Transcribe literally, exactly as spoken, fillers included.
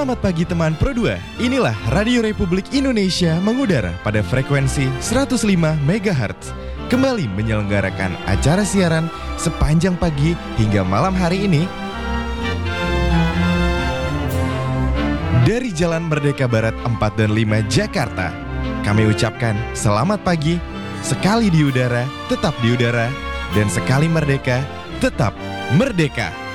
Selamat pagi teman Pro dua. Inilah Radio Republik Indonesia mengudara pada frekuensi seratus lima megahertz. Kembali menyelenggarakan acara siaran sepanjang pagi hingga malam hari ini dari Jalan Merdeka Barat empat dan lima Jakarta. Kami ucapkan selamat pagi, sekali di udara, tetap di udara, dan sekali merdeka, tetap merdeka.